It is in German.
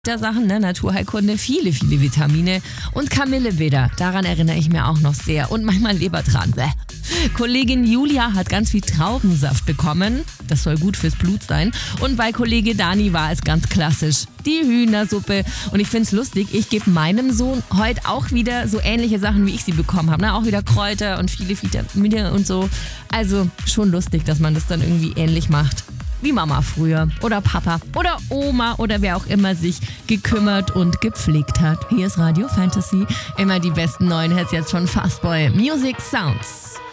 der Sachen, ne? Naturheilkunde, viele, viele Vitamine und Kamilleblätter, daran erinnere ich mir auch noch sehr und manchmal Lebertran. Bäh. Kollegin Julia hat ganz viel Traubensaft bekommen, das soll gut fürs Blut sein, und bei Kollege Dani war es ganz klassisch, die Hühnersuppe, und ich find's lustig, ich gebe meinem Sohn heute auch wieder so ähnliche Sachen, wie ich sie bekommen habe, ne? Auch wieder Kräuter und viele Vitamine und so, also schon lustig, dass man das dann irgendwie ähnlich macht. Wie Mama früher oder Papa oder Oma oder wer auch immer sich gekümmert und gepflegt hat. Hier ist Radio Fantasy. Immer die besten neuen Hits jetzt von Fastboy Music Sounds.